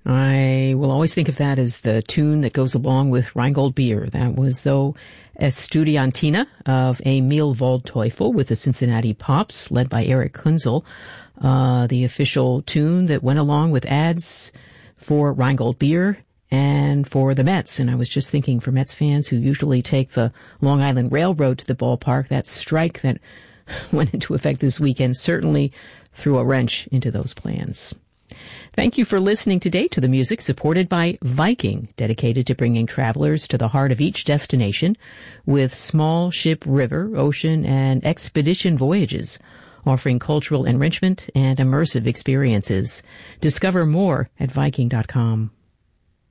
I will always think of that as the tune that goes along with Rheingold Beer. That was, though, Estudiantina of Emil Waldteufel with the Cincinnati Pops, led by Eric Kunzel. The official tune that went along with ads for Rheingold Beer and for the Mets. And I was just thinking, for Mets fans who usually take the Long Island Railroad to the ballpark, that strike that went into effect this weekend certainly threw a wrench into those plans. Thank you for listening today to the music supported by Viking, dedicated to bringing travelers to the heart of each destination with small ship river, ocean, and expedition voyages, offering cultural enrichment and immersive experiences. Discover more at Viking.com.